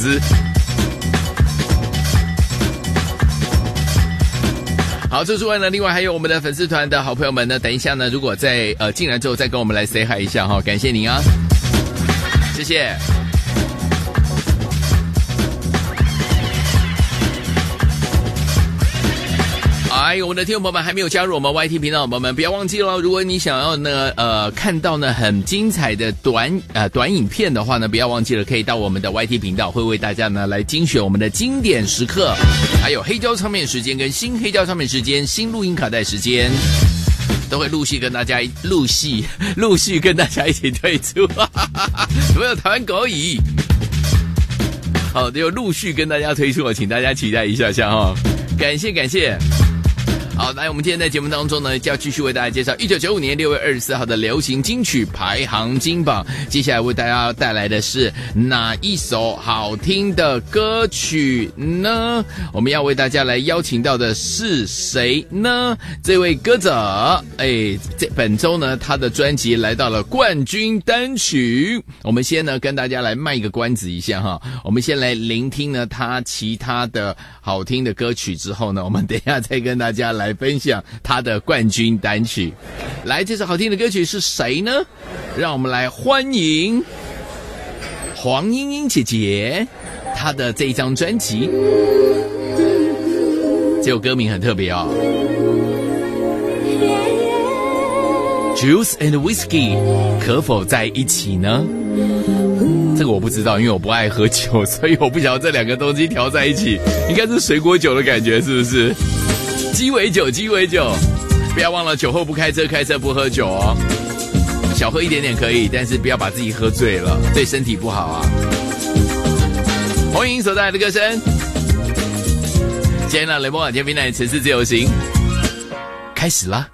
资。好，这之外呢，另外还有我们的粉丝团的好朋友们呢，等一下呢，如果在进来之后再跟我们来 say hi 一下哈，感谢您啊，谢谢。我们的听众朋友们还没有加入我们 YT 频道的朋友们，不要忘记了，如果你想要呢看到呢很精彩的短影片的话呢，不要忘记了可以到我们的 YT 频道，会为大家呢来精选我们的经典时刻，还有黑胶唱片时间跟新黑胶唱片时间、新录音卡带时间，都会陆续跟大家陆续跟大家一起推出，有没有台湾狗语？好，就陆续跟大家推出了，请大家期待一下下哈，感谢。好，来，我们今天在节目当中呢，就要继续为大家介绍1995年6月24号的流行金曲排行金榜。接下来为大家带来的是哪一首好听的歌曲呢？我们要为大家来邀请到的是谁呢？这位歌者，本周呢，他的专辑来到了冠军单曲。我们先呢，跟大家来卖一个关子一下哈。我们先来聆听呢，他其他的好听的歌曲之后呢，我们等一下再跟大家来分享他的冠军单曲。来，这首好听的歌曲是谁呢？让我们来欢迎黄莺莺姐姐，她的这一张专辑，这首歌名很特别哦， Juice and Whiskey 可否在一起呢？这个我不知道，因为我不爱喝酒，所以我不晓得这两个东西调在一起应该是水果酒的感觉，是不是？鸡尾酒，不要忘了酒后不开车，开车不喝酒哦。小喝一点点可以，但是不要把自己喝醉了，对身体不好啊。欢迎所带来的歌声，今天呢，雷梦晚间平台城市自由行开始啦。